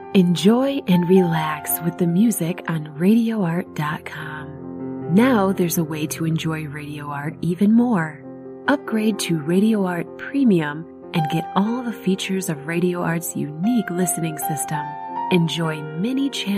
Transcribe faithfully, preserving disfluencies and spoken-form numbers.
Enjoy and relax with the music on radio art dot com. Now there's a way to enjoy Radio Art even more. Upgrade to Radio Art Premium and get all the features of Radio Art's unique listening system. Enjoy many channels